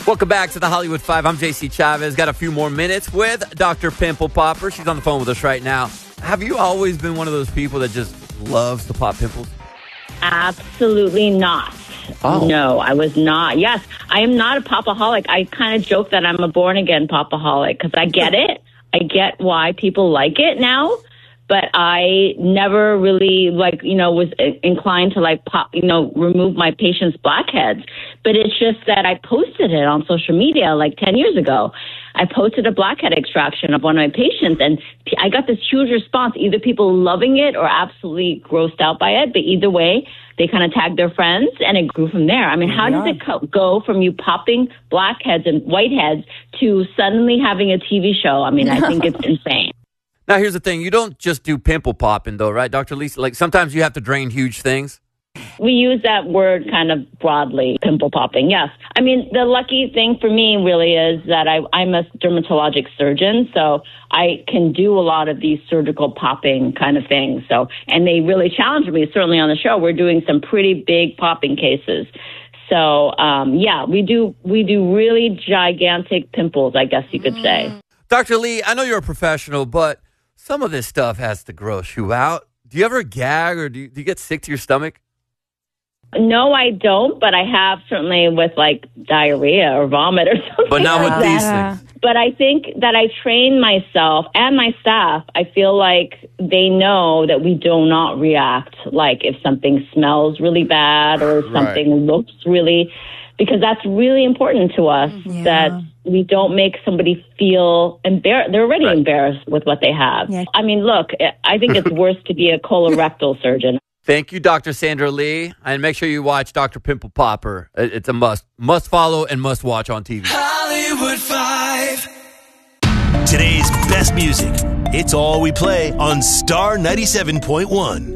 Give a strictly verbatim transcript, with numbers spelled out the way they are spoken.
Welcome back to the Hollywood Five. I'm J C Chavez. Got a few more minutes with Doctor Pimple Popper. She's on the phone with us right now. Have you always been one of those people that just loves to pop pimples? Absolutely not. Oh. No, I was not. Yes, I am not a popaholic. I kind of joke that I'm a born-again popaholic because I get it. I get why people like it now. But I never really, like, you know, was inclined to, like, pop, you know, remove my patients' blackheads. But it's just that I posted it on social media like ten years ago. I posted a blackhead extraction of one of my patients, and I got this huge response, either people loving it or absolutely grossed out by it. But either way, they kind of tagged their friends, and it grew from there. I mean, how does it co- go from you popping blackheads and whiteheads to suddenly having a T V show? I mean, I think it's insane. Now, here's the thing. You don't just do pimple popping, though, right, Doctor Lisa? Like, sometimes you have to drain huge things. We use that word kind of broadly, pimple popping, yes. I mean, the lucky thing for me really is that I, I'm a dermatologic surgeon, so I can do a lot of these surgical popping kind of things. So, and they really challenge me, certainly on the show. We're doing some pretty big popping cases. So, um, yeah, we do we do really gigantic pimples, I guess you could say. Doctor Lee, I know you're a professional, but some of this stuff has to gross you out. Do you ever gag or do you, do you get sick to your stomach? No, I don't, but I have certainly with like diarrhea or vomit or something. But not like with these that. things. But I think that I train myself and my staff. I feel like they know that we do not react like if something smells really bad or Right. something looks really, because that's really important to us Yeah. that we don't make somebody feel embarrassed. They're already Right. embarrassed with what they have. Yeah. I mean, look, I think it's worse to be a colorectal surgeon. Thank you, Doctor Sandra Lee. And make sure you watch Doctor Pimple Popper. It's a must. Must follow and must watch on T V. Hollywood Five. Today's best music. It's all we play on Star ninety-seven point one.